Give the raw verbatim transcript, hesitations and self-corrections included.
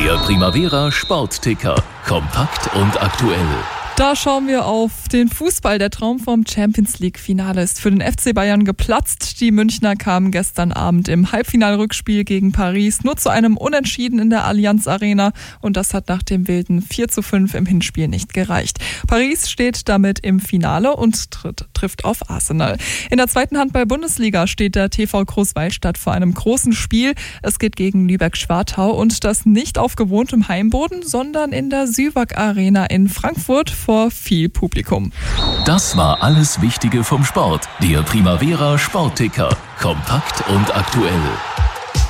Der Primavera Sportticker. Kompakt und aktuell. Da schauen wir auf den Fußball. Der Traum vom Champions-League-Finale ist für den F C Bayern geplatzt. Die Münchner kamen gestern Abend im Halbfinalrückspiel gegen Paris nur zu einem Unentschieden in der Allianz Arena. Und das hat nach dem wilden vier zu fünf im Hinspiel nicht gereicht. Paris steht damit im Finale und tritt, trifft auf Arsenal. In der zweiten Handball-Bundesliga steht der T V Großwaldstadt vor einem großen Spiel. Es geht gegen Lübeck-Schwartau und das nicht auf gewohntem Heimboden, sondern in der Süwag Arena in Frankfurt vor viel Publikum. Das war alles Wichtige vom Sport. Der Primavera Sportticker. Kompakt und aktuell.